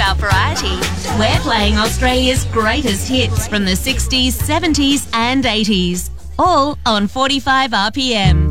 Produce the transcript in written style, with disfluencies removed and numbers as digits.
about variety. We're playing Australia's greatest hits from the 60s, 70s and 80s. All on 45 RPM.